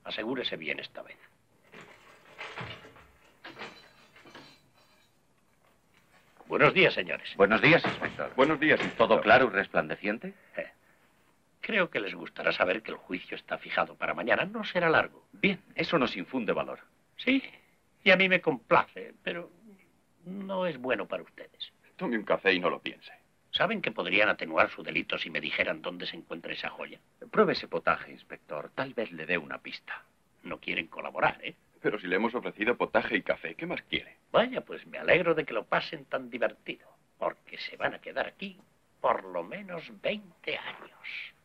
Asegúrese bien esta vez. Buenos días, señores. Buenos días, inspector. Buenos días, inspector. ¿Todo claro y resplandeciente? Creo que les gustará saber que el juicio está fijado para mañana. No será largo. Bien, eso nos infunde valor. Sí, y a mí me complace, pero no es bueno para ustedes. Tome un café y no lo piense. ¿Saben que podrían atenuar su delito si me dijeran dónde se encuentra esa joya? Pruebe ese potaje, inspector. Tal vez le dé una pista. No quieren colaborar, ¿eh? Pero si le hemos ofrecido potaje y café, ¿qué más quiere? Vaya, pues me alegro de que lo pasen tan divertido, porque se van a quedar aquí por lo menos 20 años.